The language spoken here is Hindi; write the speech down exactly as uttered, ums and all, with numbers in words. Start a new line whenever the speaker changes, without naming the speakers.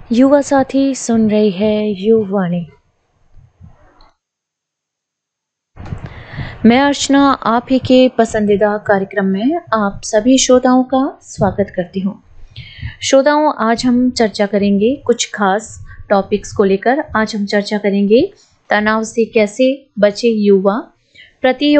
युवा साथी सुन रही है युवाणी। मैं अर्चना आप ही के पसंदीदा कार्यक्रम में आप सभी श्रोताओं का स्वागत करती हूँ। श्रोताओं, आज हम चर्चा करेंगे कुछ खास टॉपिक्स को लेकर। आज हम चर्चा करेंगे तनाव से कैसे बचे युवा, प्रतियोगिता